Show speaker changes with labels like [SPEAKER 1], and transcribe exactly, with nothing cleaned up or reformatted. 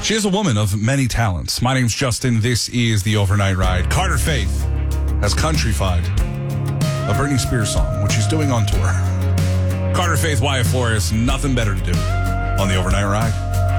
[SPEAKER 1] She is a woman of many talents. My name's Justin. This is The Overnight Ride. Carter Faith has countryfied a Britney Spears song, which she's doing on tour. Carter Faith, Wyatt Flores, nothing better to do on The Overnight Ride.